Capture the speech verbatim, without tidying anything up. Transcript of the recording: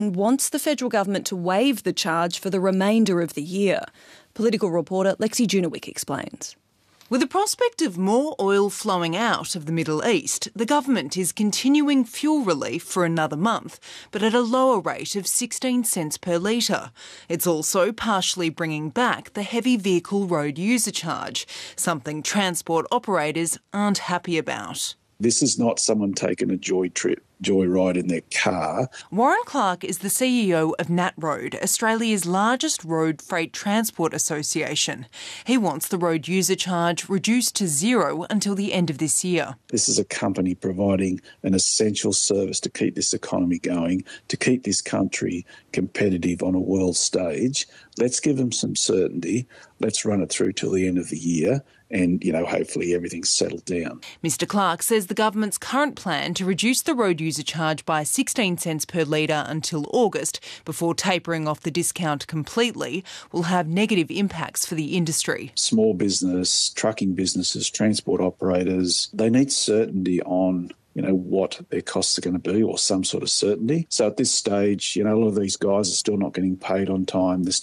and wants the federal government to waive the charge for the remainder of the year. Political reporter Lexi Junowick explains. With the prospect of more oil flowing out of the Middle East, the government is continuing fuel relief for another month, but at a lower rate of sixteen cents per litre. It's also partially bringing back the heavy vehicle road user charge, something transport operators aren't happy about. This is not someone taking a joy trip, joy ride in their car. Warren Clark is the C E O of NatRoad, Australia's largest road freight transport association. He wants the road user charge reduced to zero until the end of this year. This is a company providing an essential service to keep this economy going, to keep this country competitive on a world stage. Let's give them some certainty. Let's run it through till the end of the year. And, you know, hopefully everything's settled down. Mr Clark says the government's current plan to reduce the road user charge by sixteen cents per litre until August, before tapering off the discount completely, will have negative impacts for the industry. Small business, trucking businesses, transport operators, they need certainty on you know, what their costs are going to be, or some sort of certainty. So at this stage, you know, a lot of these guys are still not getting paid on time. They're